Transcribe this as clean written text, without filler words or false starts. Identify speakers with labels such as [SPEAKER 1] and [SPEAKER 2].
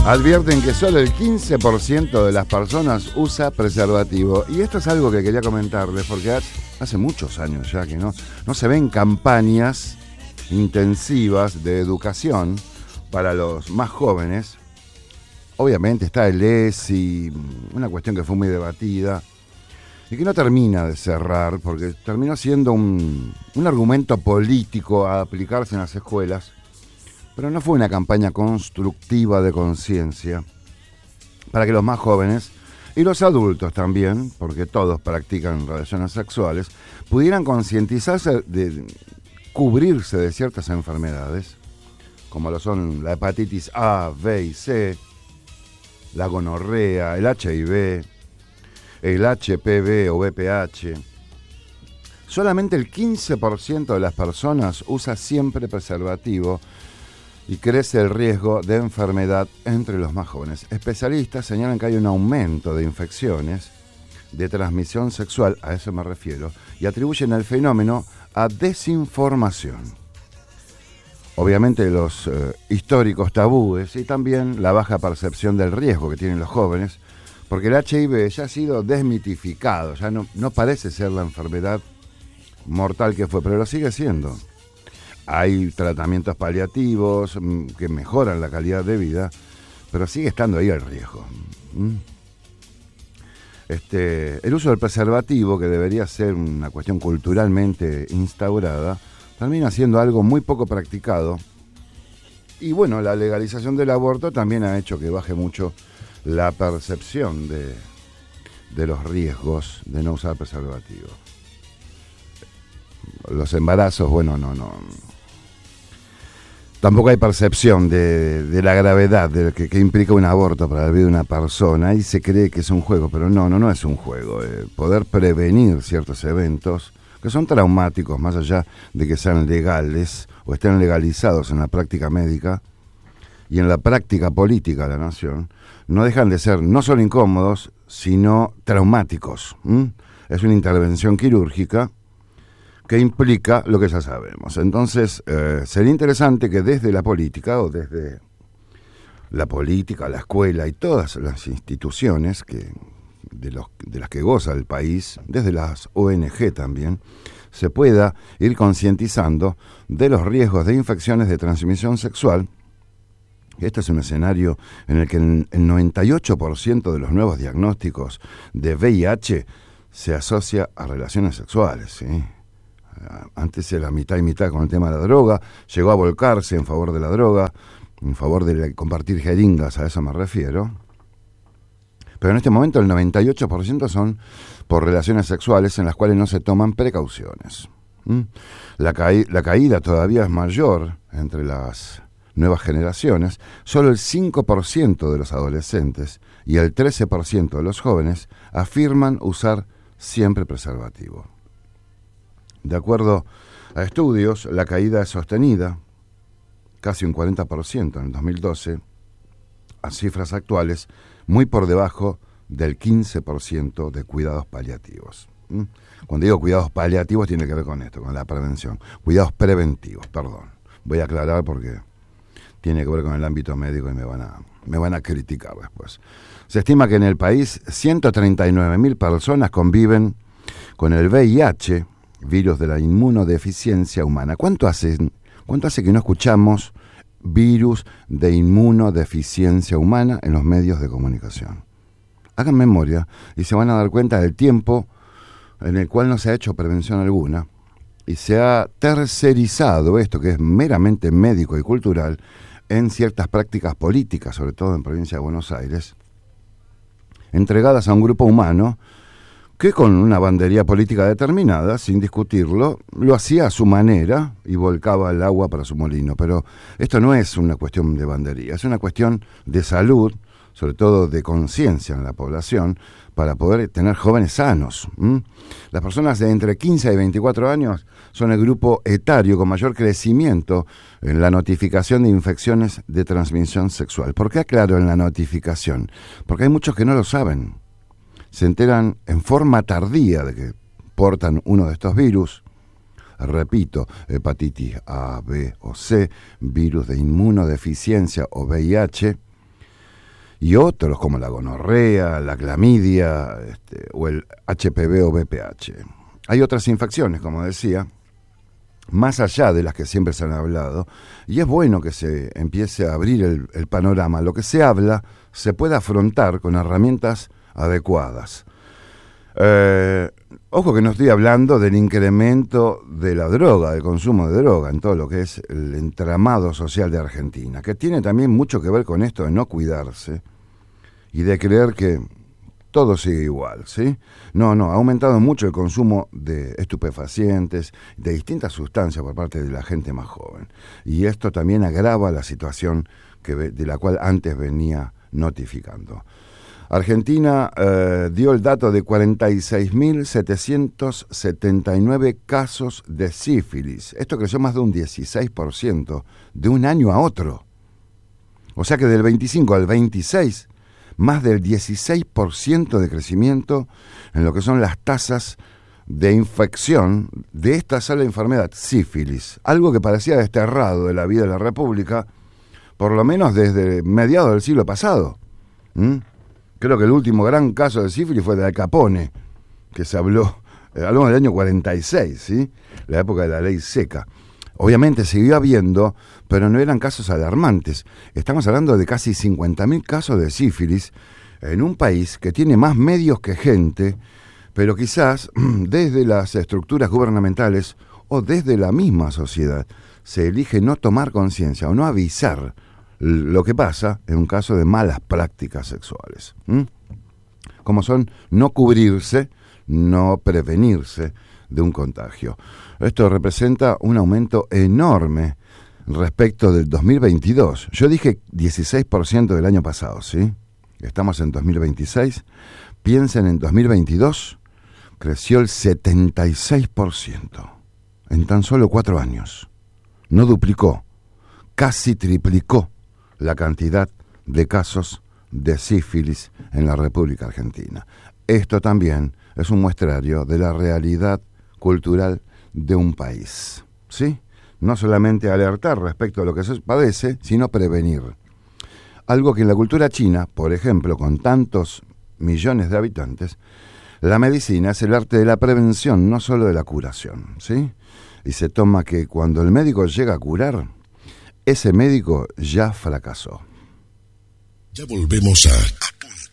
[SPEAKER 1] Advierten que solo el 15% de las personas usa preservativo. Y esto es algo que quería comentarles porque hace muchos años ya que no se ven campañas intensivas de educación para los más jóvenes. Obviamente está el ESI, una cuestión que fue muy debatida y que no termina de cerrar porque terminó siendo un argumento político a aplicarse en las escuelas. Pero no fue una campaña constructiva de conciencia para que los más jóvenes y los adultos también, porque todos practican relaciones sexuales, pudieran concientizarse de cubrirse de ciertas enfermedades, como lo son la hepatitis A, B y C, la gonorrea, el HIV, el HPV o VPH. Solamente el 15% de las personas usa siempre preservativo y crece el riesgo de enfermedad entre los más jóvenes. Especialistas señalan que hay un aumento de infecciones de transmisión sexual, a eso me refiero, y atribuyen el fenómeno a desinformación. Obviamente los históricos tabúes y también la baja percepción del riesgo que tienen los jóvenes, porque el HIV ya ha sido desmitificado, ya no parece ser la enfermedad mortal que fue, pero lo sigue siendo. Hay tratamientos paliativos que mejoran la calidad de vida, pero sigue estando ahí el riesgo. El uso del preservativo, que debería ser una cuestión culturalmente instaurada, termina siendo algo muy poco practicado. Y bueno, la legalización del aborto también ha hecho que baje mucho la percepción de los riesgos de no usar preservativo. Los embarazos, bueno, no. Tampoco hay percepción de la gravedad de que implica un aborto para la vida de una persona y se cree que es un juego, pero no es un juego. Poder prevenir ciertos eventos que son traumáticos, más allá de que sean legales o estén legalizados en la práctica médica y en la práctica política de la nación, no dejan de ser no solo incómodos, sino traumáticos. Es una intervención quirúrgica que implica lo que ya sabemos. Entonces, sería interesante que desde la política, o desde la política, la escuela y todas las instituciones de las que goza el país, desde las ONG también, se pueda ir concientizando de los riesgos de infecciones de transmisión sexual. Este es un escenario en el que el 98% de los nuevos diagnósticos de VIH se asocia a relaciones sexuales, ¿sí? Antes era mitad y mitad con el tema de la droga, llegó a volcarse en favor de la droga, en favor de compartir jeringas, a eso me refiero. Pero en este momento el 98% son por relaciones sexuales en las cuales no se toman precauciones. La caída todavía es mayor entre las nuevas generaciones. Solo el 5% de los adolescentes y el 13% de los jóvenes afirman usar siempre preservativo. De acuerdo a estudios, la caída es sostenida, casi un 40% en el 2012, a cifras actuales muy por debajo del 15% de cuidados paliativos. Cuando digo cuidados paliativos tiene que ver con esto, con la prevención. Cuidados preventivos, perdón. Voy a aclarar porque tiene que ver con el ámbito médico y me van a criticar después. Se estima que en el país 139.000 personas conviven con el VIH, virus de la inmunodeficiencia humana. ¿Cuánto hace que no escuchamos virus de inmunodeficiencia humana en los medios de comunicación? Hagan memoria y se van a dar cuenta del tiempo en el cual no se ha hecho prevención alguna y se ha tercerizado esto, que es meramente médico y cultural, en ciertas prácticas políticas, sobre todo en provincia de Buenos Aires, entregadas a un grupo humano que con una bandería política determinada, sin discutirlo, lo hacía a su manera y volcaba el agua para su molino. Pero esto no es una cuestión de bandería, es una cuestión de salud, sobre todo de conciencia en la población, para poder tener jóvenes sanos. Las personas de entre 15 y 24 años son el grupo etario con mayor crecimiento en la notificación de infecciones de transmisión sexual. ¿Por qué aclaro en la notificación? Porque hay muchos que no lo saben. Se enteran en forma tardía de que portan uno de estos virus. Repito, hepatitis A, B o C, virus de inmunodeficiencia o VIH, y otros como la gonorrea, la clamidia o el HPV o VPH. Hay otras infecciones, como decía, más allá de las que siempre se han hablado, y es bueno que se empiece a abrir el panorama. Lo que se habla se puede afrontar con herramientas adecuadas. Ojo que no estoy hablando del incremento de la droga, del consumo de droga en todo lo que es el entramado social de Argentina, que tiene también mucho que ver con esto de no cuidarse y de creer que todo sigue igual, ¿sí? No, ha aumentado mucho el consumo de estupefacientes, de distintas sustancias por parte de la gente más joven. Y esto también agrava la situación de la cual antes venía notificando. Argentina dio el dato de 46.779 casos de sífilis. Esto creció más de un 16% de un año a otro. O sea que del 25 al 26, más del 16% de crecimiento en lo que son las tasas de infección de esta sola enfermedad, sífilis. Algo que parecía desterrado de la vida de la República, por lo menos desde mediados del siglo pasado. Creo que el último gran caso de sífilis fue de Al Capone, que se hablamos del año 46, ¿sí? La época de la ley seca. Obviamente siguió habiendo, pero no eran casos alarmantes. Estamos hablando de casi 50.000 casos de sífilis en un país que tiene más medios que gente, pero quizás desde las estructuras gubernamentales o desde la misma sociedad se elige no tomar conciencia o no avisar lo que pasa en un caso de malas prácticas sexuales. Como son no cubrirse, no prevenirse de un contagio. Esto representa un aumento enorme respecto del 2022. Yo dije 16% del año pasado, ¿sí? Estamos en 2026. Piensen en 2022, creció el 76% en tan solo 4 años. No duplicó, casi triplicó la cantidad de casos de sífilis en la República Argentina. Esto también es un muestrario de la realidad cultural de un país, ¿sí? No solamente alertar respecto a lo que se padece, sino prevenir. Algo que en la cultura china, por ejemplo, con tantos millones de habitantes, la medicina es el arte de la prevención, no solo de la curación, ¿sí? Y se toma que cuando el médico llega a curar, ese médico ya fracasó.
[SPEAKER 2] Ya volvemos a